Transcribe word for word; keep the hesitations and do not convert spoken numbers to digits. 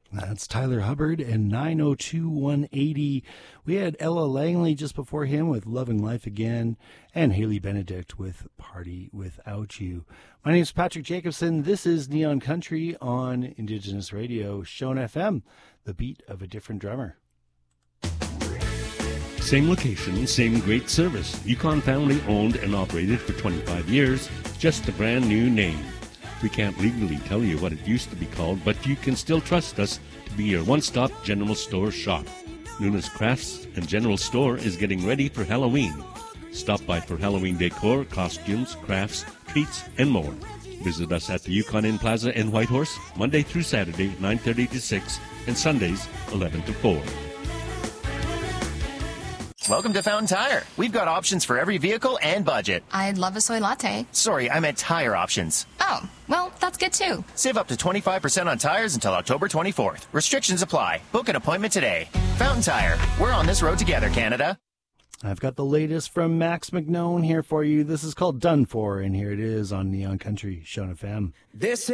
That's Tyler Hubbard and nine oh two one eighty. We had Ella Langley just before him with Loving Life Again, and Haley Benedict with Party Without You. My name is Patrick Jacobson. This is Neon Country on Indigenous Radio, Shone F M, the beat of a different drummer. Same location, same great service. Yukon family owned and operated for twenty-five years, just a brand new name. We can't legally tell you what it used to be called, but you can still trust us to be your one-stop general store shop. Nuna's Crafts and General Store is getting ready for Halloween. Stop by for Halloween decor, costumes, crafts, treats, and more. Visit us at the Yukon Inn Plaza in Whitehorse, Monday through Saturday, nine thirty to six, and Sundays, eleven to four. Welcome to Fountain Tire. We've got options for every vehicle and budget. I'd love a soy latte. Sorry, I meant tire options. Oh, well, that's good too. Save up to twenty-five percent on tires until October twenty-fourth. Restrictions apply. Book an appointment today. Fountain Tire. We're on this road together, Canada. I've got the latest from Max McKnone here for you. This is called Done For, and here it is on Neon Country, Shone F M. This